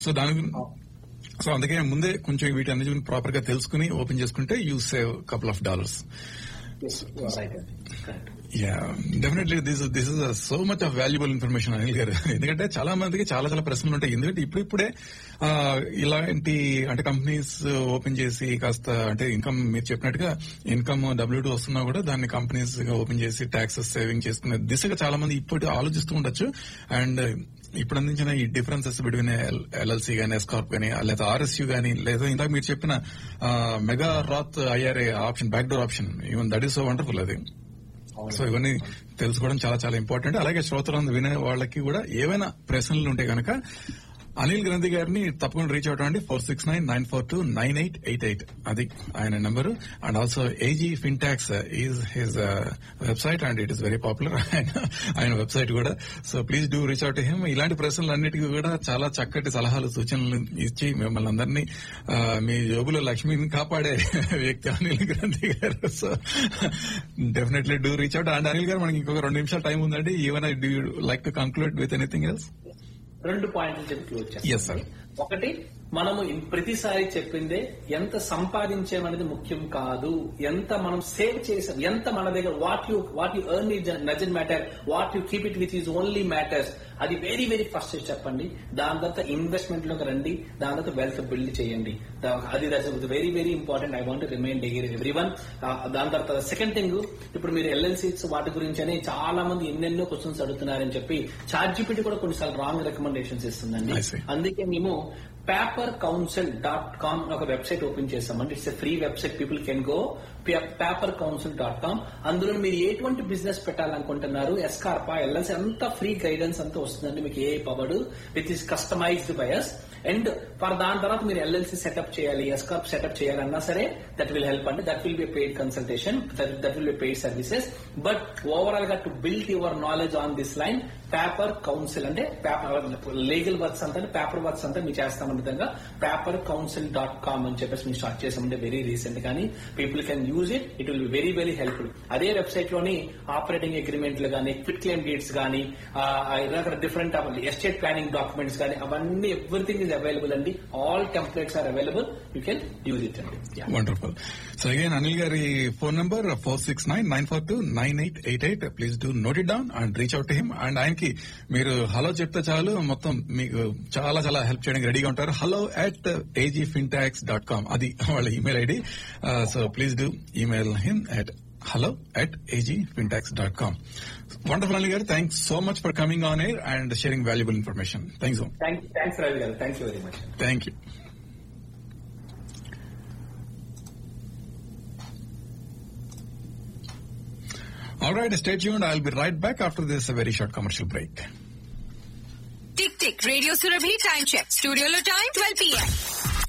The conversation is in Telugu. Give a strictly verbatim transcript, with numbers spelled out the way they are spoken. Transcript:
సో దాని సో అందుకే ముందే కొంచెం వీటన్ని ప్రాపర్ గా తెలుసుకుని ఓపెన్ చేసుకుంటే you save couple of dollars. Yeah definitely this this is so much of valuable information Anil గారు. ఎందుకంటే చాలా మందికి చాలా చాలా ప్రశ్నలు ఉంటాయి. ఎందుకంటే ఇప్పుడిప్పుడే ఇలాంటి అంటే కంపెనీస్ ఓపెన్ చేసి కాస్త అంటే ఇన్కమ్ మీరు చెప్పినట్టుగా ఇన్కమ్ డబ్ల్యూ టూ వస్తున్నా కూడా దాన్ని కంపెనీస్ గా ఓపెన్ చేసి ట్యాక్సెస్ సేవింగ్ చేసుకునే దిశగా చాలా మంది ఇప్పుడు ఆలోచిస్తూ ఉండొచ్చు. అండ్ ఇప్పుడు అందించిన ఈ డిఫరెన్సెస్ బిట్వీన్ ఎల్ఎల్సీ గానీ ఎస్కార్ప్ గానీ లేదా ఆర్ఎస్యూ గానీ లేదా ఇందాక మీరు చెప్పిన mega Rath IRA option back door option even that is so wonderful అది. సో ఇవన్నీ తెలుసుకోవడం చాలా చాలా ఇంపార్టెంట్. అలాగే శ్రోతలందు వినే వాళ్ళకి కూడా ఏవైనా ప్రశ్నలు ఉంటే కనుక అనిల్ గ్రంథి గారిని తప్పకుండా రీచ్ అవుట్ అండి. Four six nine nine four two nine eight eight eight అది ఆయన number. And also AG Fintax is his website and it is very popular ఆయన వెబ్సైట్ కూడా. So please do reach out him. ఇలాంటి ప్రశ్నలన్నిటికీ కూడా చాలా చక్కటి సలహాలు సూచనలు ఇచ్చి మిమ్మల్ని అందరినీ మీ జోబులో లక్ష్మిని కాపాడే వ్యక్తి అనిల్ గ్రంథి గారు. So definitely do reach out. And Anil గారు మనకి ఇంకొక రెండు నిమిషాలు టైం ఉందండి. Even I do like to conclude with anything else? రెండు పాయింట్లు చెప్పి క్లోజ్ చేస్తాం. ఒకటి, మనము ప్రతిసారి చెప్పిందే ఎంత సంపాదించామనేది ముఖ్యం కాదు, ఎంత మనం సేవ్ చేసాం, ఎంత మన దగ్గర what you what you earn is doesn't matter, what you keep it with is only matters. అది వెరీ వెరీ ఫస్ట్ చెప్పండి. దాని తర్వాత ఇన్వెస్ట్మెంట్ లోకి రండి, దాని తర్వాత వెల్త్ బిల్డ్ చేయండి. అది very very important. I want remind every one. దాని తర్వాత సెకండ్ థింగ్, ఇప్పుడు మీరు ఎల్ఎల్సీస్ వాటి గురించి అని చాలా మంది ఎన్నెన్నో క్వశ్చన్స్ అడుగుతున్నారని చెప్పి చాట్ జీపీటీ కూడా కొన్నిసార్లు రాంగ్ రికమెండేషన్స్ ఇస్తుందండి. అందుకే మేము పేపర్ కౌన్సిల్ డాట్ కామ్ ఒక వెబ్సైట్ ఓపెన్ చేస్తామండి. It's a free website, people can go paper council dot com. అందులో మీరు ఎటువంటి బిజినెస్ పెట్టాలనుకుంటున్నారు, ఎస్కార్పా ఎల్ఎల్సీ అంతా ఫ్రీ గైడెన్స్ అంతా వస్తుందండి మీకు. ఏ powered with is customized by us. And for దాని తర్వాత మీరు ఎల్ఎల్సీ సెటప్ చేయాలి, ఎస్కార్ప్ సెటప్ చేయాలన్నా సరే దట్ విల్ హెల్ప్ అండి. That will be paid consultation, that will be paid services. But overall గా to build your knowledge on this line, paper council అంటే లీగల్ వర్క్స్ అంతా పేపర్ వర్క్స్ అంతా మీరు చేస్తామన్న విధంగా పేపర్ కౌన్సిల్ డాట్ కామ్ అని చెప్పేసి మేము స్టార్ట్ చేసామంటే వెరీ రీసెంట్ గానీ people can use it. It will be very very helpful. అదే వెబ్సైట్ లోని ఆపరేటింగ్ అగ్రిమెంట్లు గానీ, క్విట్ క్లెయిమ్ డీడ్స్ గానీ, డిఫరెంట్ ఎస్టేట్ ప్లానింగ్ డాక్యుమెంట్స్ గానీ, అవన్నీ ఎవ్రీథింగ్ ఈజ్ అవైలబుల్ అండి. All templates are available, you can use it అండి. వండర్ఫుల్. సో అగైన్ అనిల్ గారి phone number four six nine nine four two nine eight eight eight. Please do note it down and reach out to him. And ఆయనకి మీరు హలో చెప్తే చాలు మొత్తం మీకు చాలా చాలా హెల్ప్ చేయడానికి రెడీగా ఉంటారు. Hello at AG Fintax dot com అది వాళ్ళ email ID. So please do email him at hello at a g fintax dot com. Wonderful, Anil garu. Thanks so much for coming on air and sharing valuable information. Thanks so much. Thank, thanks, Ravi garu. Thank you very much. Thank you. All right, stay tuned. I'll be right back after this a very short commercial break. Tick tick, Radio Surabhi time check. Studio lo time twelve p m